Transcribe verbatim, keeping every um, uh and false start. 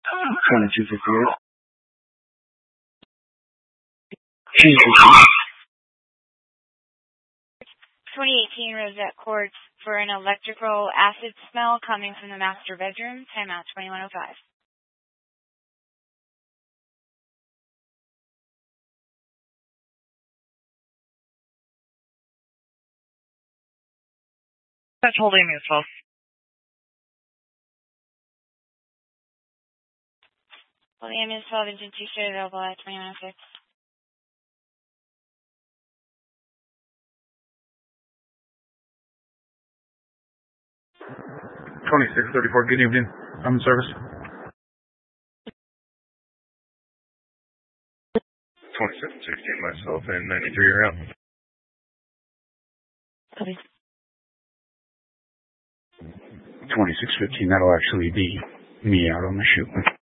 twenty-two fifty-eight. Jesus. twenty eighteen Rosette Court for an electrical acid smell coming from the master bedroom. Timeout twenty-one oh five. That's holding me as well. Well, the ambulance twelve engine two-straight available at twenty-one oh six. twenty-six thirty-four, good evening. I'm in service. twenty-seven sixteen, myself, and ninety-three are out. Copy. twenty-six fifteen, that'll actually be me out on the shoot.